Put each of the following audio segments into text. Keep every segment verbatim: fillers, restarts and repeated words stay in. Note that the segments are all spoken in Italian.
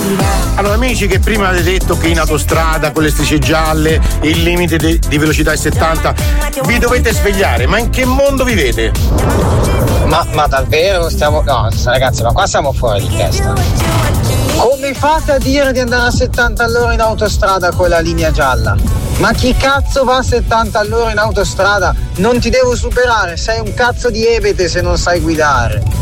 Allora amici che prima avete detto che in autostrada con le strisce gialle il limite de- di velocità è settanta, vi dovete svegliare, ma in che mondo vivete? Ma, ma davvero stiamo. No ragazzi, ma qua siamo fuori di testa. Come fate a dire di andare a settanta all'ora in autostrada con la linea gialla? Ma chi cazzo va a settanta all'ora in autostrada? Non ti devo superare, sei un cazzo di ebete se non sai guidare.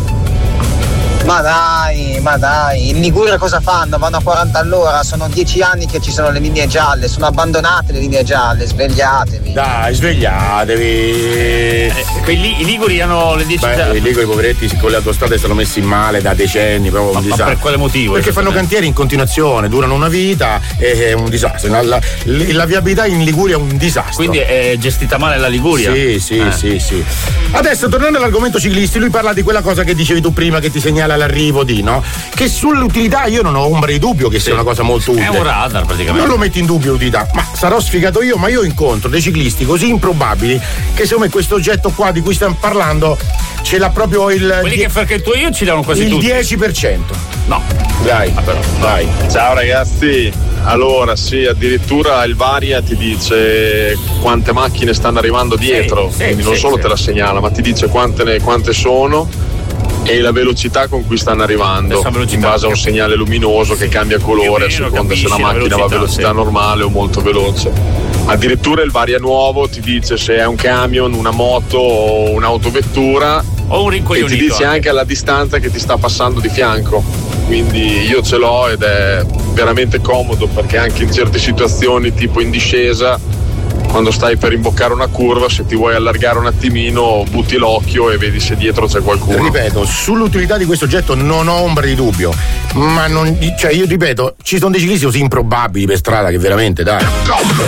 Ma dai, ma dai, in Liguria cosa fanno? Vanno a quaranta all'ora, sono dieci anni che ci sono le linee gialle, sono abbandonate le linee gialle, svegliatevi. Dai, svegliatevi. Eh, quelli, I Liguri hanno le dieci gialle. I Liguri poveretti con le autostrade sono messi male da decenni, proprio ma, un ma disastro. Per quale motivo? Perché fanno cantieri in continuazione, durano una vita, è un disastro. La, la, la viabilità in Liguria è un disastro. Quindi è gestita male la Liguria? Sì, sì, eh. sì, sì. Adesso tornando all'argomento ciclisti, lui parla di quella cosa che dicevi tu prima, che ti segnala l'arrivo di, no? Che sull'utilità io non ho ombra di dubbio che sì. sia una cosa molto utile. È un radar praticamente. Non lo metti in dubbio l'utilità, ma sarò sfigato io, ma io incontro dei ciclisti così improbabili che secondo me questo oggetto qua di cui stiamo parlando ce l'ha proprio il. Quelli che perché tu e io ci danno quasi il tutti. Il dieci per cento. No. Dai, ah, però, dai. Ciao ragazzi. Allora sì, addirittura il Varia ti dice quante macchine stanno arrivando dietro, sì, sì, quindi non sì, solo sì. te la segnala, ma ti dice quante, ne, quante sono e la velocità con cui stanno arrivando in base a un segnale luminoso che cambia colore a seconda se la macchina va a velocità sì. normale o molto veloce. Addirittura il Varia nuovo ti dice se è un camion, una moto o un'autovettura o un rincoglionito e ti dice anche alla distanza che ti sta passando di fianco. Quindi io ce l'ho ed è veramente comodo perché anche in certe situazioni tipo in discesa, quando stai per imboccare una curva, se ti vuoi allargare un attimino butti l'occhio e vedi se dietro c'è qualcuno. Ripeto, sull'utilità di questo oggetto non ho ombra di dubbio, ma non, cioè io ripeto, ci sono dei ciclisti così improbabili per strada che veramente dai.